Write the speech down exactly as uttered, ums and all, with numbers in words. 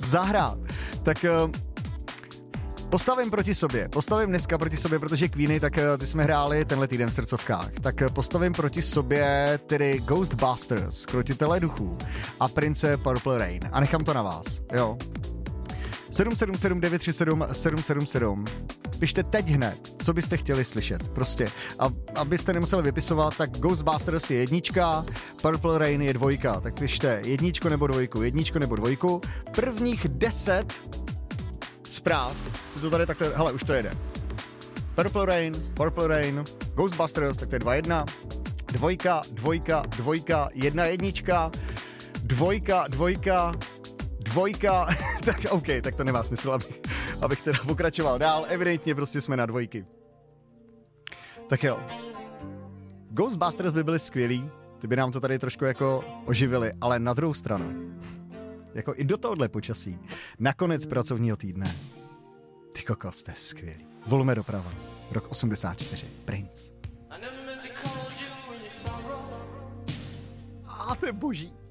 zahrát. Tak uh, postavím proti sobě. Postavím dneska proti sobě, protože Queeny, tak uh, ty jsme hráli tenhle týden v srdcovkách. Tak uh, postavím proti sobě tedy Ghostbusters, Krotitele duchů a Prince Purple Rain. A nechám to na vás, jo. sedm sedm sedm devět tři sedm sedm sedm sedm. Pište teď hned, co byste chtěli slyšet. Prostě, a, abyste nemuseli vypisovat, tak Ghostbusters je jednička, Purple Rain je dvojka. Tak pište jedničku nebo dvojku, jedničku nebo dvojku. Prvních deset zpráv si to tady takhle, hele, už to jede. Purple Rain, Purple Rain, Ghostbusters, tak to je dva jedna. Dvojka, dvojka, dvojka, jedna jednička, dvojka, dvojka, dvojka, tak OK, tak to nemá smysl, abych, abych teda pokračoval dál, evidentně prostě jsme na dvojky. Tak jo, Ghostbusters by byly skvělý, ty by nám to tady trošku jako oživili, ale na druhou stranu, jako i do tohohle počasí, na konec pracovního týdne, ty kokos, to je skvělý. Volume doprava, rok osmdesát čtyři, Prince. A to je boží.